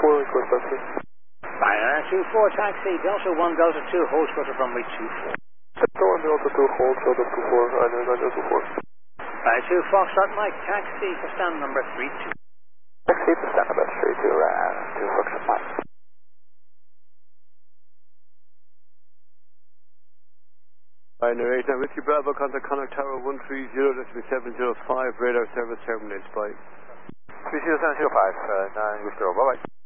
request taxi. Fire 24 taxi, Delta 1, Delta 2, hold shorter runway 24. Delta 1, Delta 2, hold shorter 24, I know that Delta 4. Fire 2, Foxtrot Mike, taxi for stand number 32. Taxi for stand number 32, 2 Foxtrot Mike. Binary 8, Whiskey Bravo, contact Connacht Tower 130.705, radar service terminates, bye. 30705, 9 Whiskey Bravo, bye bye.